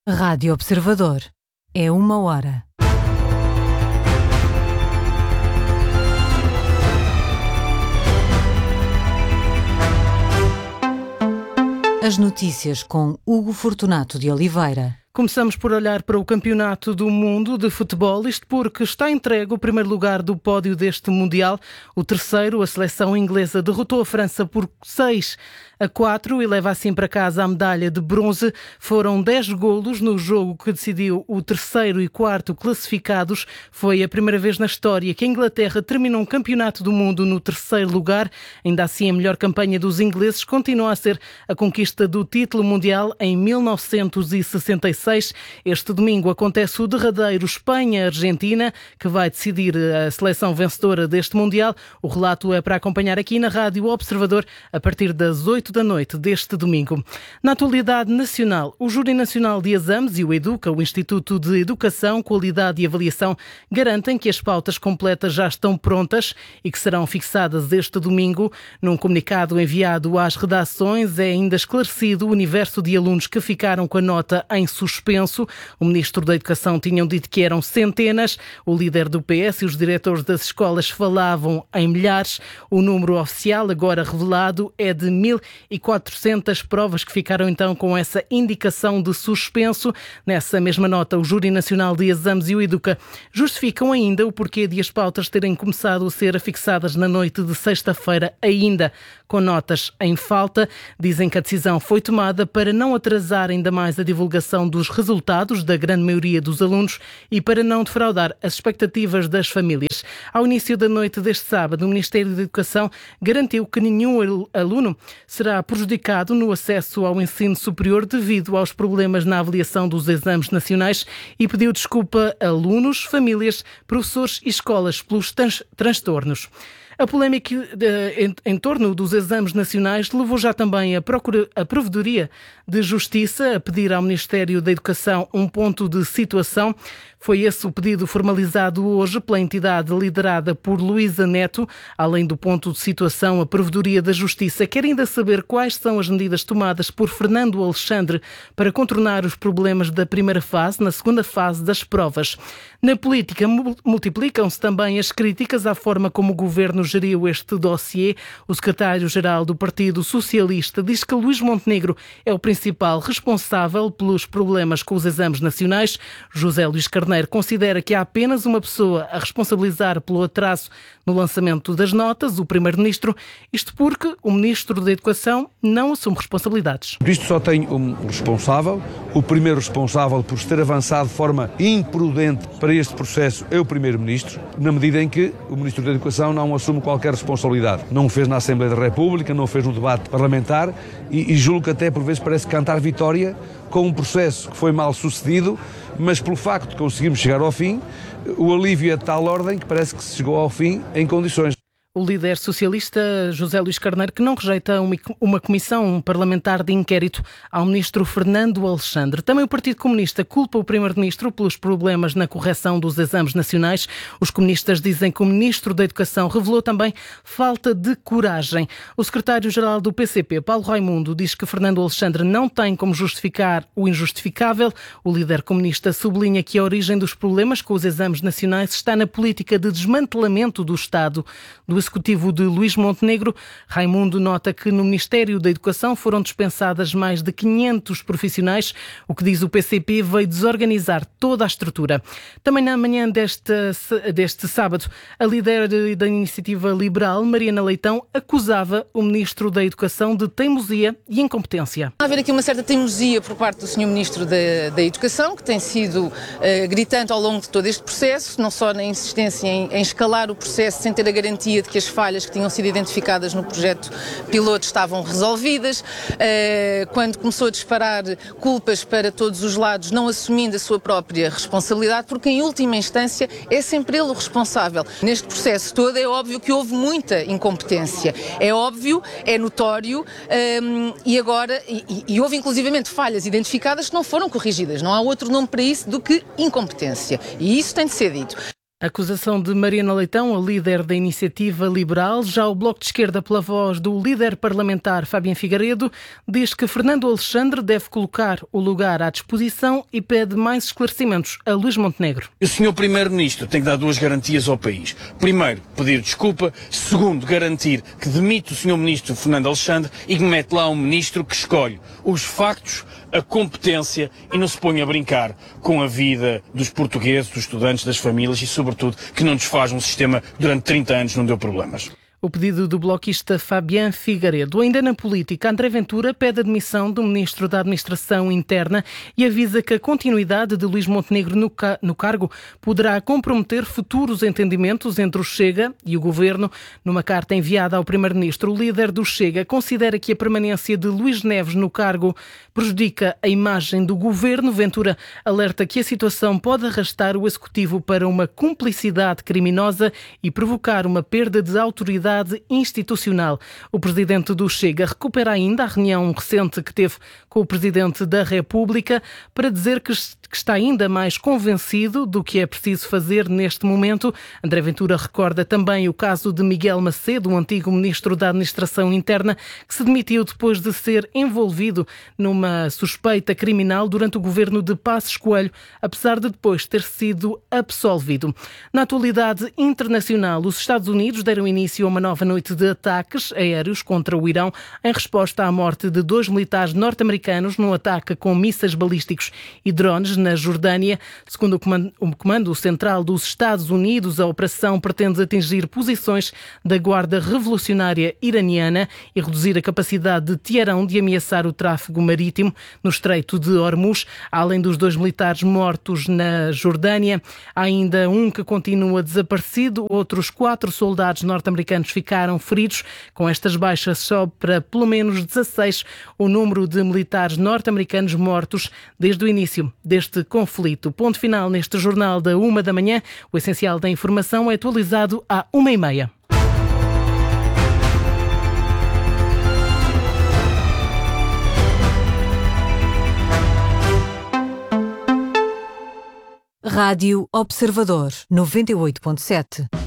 Rádio Observador. É 1h. As notícias com Hugo Fortunato de Oliveira. Começamos por olhar para o Campeonato do Mundo de Futebol, isto porque está entregue o primeiro lugar do pódio deste Mundial. O terceiro, a seleção inglesa, derrotou a França por 6-4 e leva assim para casa a medalha de bronze. Foram 10 golos no jogo que decidiu o terceiro e quarto classificados. Foi a primeira vez na história que a Inglaterra terminou um Campeonato do Mundo no terceiro lugar. Ainda assim, a melhor campanha dos ingleses continua a ser a conquista do título mundial em 1966. Este domingo acontece o derradeiro Espanha-Argentina, que vai decidir a seleção vencedora deste Mundial. O relato é para acompanhar aqui na Rádio Observador a partir das 8 da noite deste domingo. Na atualidade nacional, o Júri Nacional de Exames e o EDUCA, o Instituto de Educação, Qualidade e Avaliação, garantem que as pautas completas já estão prontas e que serão fixadas este domingo. Num comunicado enviado às redações, é ainda esclarecido o universo de alunos que ficaram com a nota em suspenso. O Ministro da Educação tinham dito que eram centenas. O líder do PS e os diretores das escolas falavam em milhares. O número oficial, agora revelado, é de 1.400 provas que ficaram então com essa indicação de suspenso. Nessa mesma nota, o Júri Nacional de Exames e o EDUCA justificam ainda o porquê de as pautas terem começado a ser fixadas na noite de sexta-feira, ainda com notas em falta. Dizem que a decisão foi tomada para não atrasar ainda mais a divulgação dos resultados da grande maioria dos alunos e para não defraudar as expectativas das famílias. Ao início da noite deste sábado, o Ministério da Educação garantiu que nenhum aluno será prejudicado no acesso ao ensino superior devido aos problemas na avaliação dos exames nacionais e pediu desculpa a alunos, famílias, professores e escolas pelos transtornos. A polémica em torno dos exames nacionais levou já também a Provedoria de Justiça a pedir ao Ministério da Educação um ponto de situação. Foi esse o pedido formalizado hoje pela entidade liderada por Luísa Neto. Além do ponto de situação, a Provedoria da Justiça quer ainda saber quais são as medidas tomadas por Fernando Alexandre para contornar os problemas da primeira fase, na segunda fase das provas. Na política, multiplicam-se também as críticas à forma como o governo geriu este dossiê. O secretário-geral do Partido Socialista diz que Luís Montenegro é o principal responsável pelos problemas com os exames nacionais. José Luís Carneiro considera que há apenas uma pessoa a responsabilizar pelo atraso no lançamento das notas, o Primeiro-Ministro, isto porque o Ministro da Educação não assume responsabilidades. Isto só tem um responsável, o primeiro responsável por ter avançado de forma imprudente para este processo é o Primeiro-Ministro, na medida em que o Ministro da Educação não assume qualquer responsabilidade. Não o fez na Assembleia da República, não o fez no debate parlamentar e julgo que até por vezes parece cantar vitória com um processo que foi mal sucedido, mas pelo facto de conseguirmos chegar ao fim, o alívio é de tal ordem que parece que se chegou ao fim em condições. O líder socialista José Luís Carneiro, que não rejeita uma comissão parlamentar de inquérito ao ministro Fernando Alexandre. Também o Partido Comunista culpa o primeiro-ministro pelos problemas na correção dos exames nacionais. Os comunistas dizem que o ministro da Educação revelou também falta de coragem. O secretário-geral do PCP, Paulo Raimundo, diz que Fernando Alexandre não tem como justificar o injustificável. O líder comunista sublinha que a origem dos problemas com os exames nacionais está na política de desmantelamento do Estado. Do executivo de Luís Montenegro, Raimundo nota que no Ministério da Educação foram dispensadas mais de 500 profissionais, o que diz o PCP veio desorganizar toda a estrutura. Também na manhã deste sábado, a líder da Iniciativa Liberal, Mariana Leitão, acusava o Ministro da Educação de teimosia e incompetência. Há haver aqui uma certa teimosia por parte do Sr. Ministro da Educação, que tem sido gritante ao longo de todo este processo, não só na insistência em escalar o processo sem ter a garantia de que as falhas que tinham sido identificadas no projeto piloto estavam resolvidas, quando começou a disparar culpas para todos os lados, não assumindo a sua própria responsabilidade, porque em última instância é sempre ele o responsável. Neste processo todo é óbvio que houve muita incompetência, é óbvio, é notório, e houve inclusivamente falhas identificadas que não foram corrigidas, não há outro nome para isso do que incompetência, e isso tem de ser dito. A acusação de Mariana Leitão, a líder da Iniciativa Liberal. Já o Bloco de Esquerda, pela voz do líder parlamentar Fabián Figueiredo, diz que Fernando Alexandre deve colocar o lugar à disposição e pede mais esclarecimentos a Luís Montenegro. O Sr. Primeiro-Ministro tem que dar duas garantias ao país. Primeiro, pedir desculpa. Segundo, garantir que demite o Sr. Ministro Fernando Alexandre e que mete lá um ministro que escolhe os factos, a competência e não se põe a brincar com a vida dos portugueses, dos estudantes, das famílias e, sobretudo, que não desfaz um sistema que durante 30 anos não deu problemas. O pedido do bloquista Fabián Figueiredo. Ainda na política, André Ventura pede a demissão do Ministro da Administração Interna e avisa que a continuidade de Luís Montenegro no cargo poderá comprometer futuros entendimentos entre o Chega e o Governo. Numa carta enviada ao Primeiro-Ministro, o líder do Chega considera que a permanência de Luís Neves no cargo prejudica a imagem do Governo. Ventura alerta que a situação pode arrastar o Executivo para uma cumplicidade criminosa e provocar uma perda de autoridade institucional. O presidente do Chega recupera ainda a reunião recente que teve com o presidente da República para dizer que está ainda mais convencido do que é preciso fazer neste momento. André Ventura recorda também o caso de Miguel Macedo, o antigo ministro da Administração Interna, que se demitiu depois de ser envolvido numa suspeita criminal durante o governo de Passos Coelho, apesar de depois ter sido absolvido. Na atualidade internacional, os Estados Unidos deram início a uma nova noite de ataques aéreos contra o Irão em resposta à morte de 2 militares norte-americanos num ataque com mísseis balísticos e drones na Jordânia. Segundo o Comando Central dos Estados Unidos, a operação pretende atingir posições da Guarda Revolucionária Iraniana e reduzir a capacidade de Teherão de ameaçar o tráfego marítimo no Estreito de Hormuz. Além dos 2 militares mortos na Jordânia, há ainda um que continua desaparecido. Outros 4 soldados norte-americanos ficaram feridos. Com estas baixas, sobe para pelo menos 16 o número de militares norte-americanos mortos desde o início deste conflito. Ponto final neste jornal da 1 da manhã. O essencial da informação é atualizado à 1h30. Rádio Observador 98.7.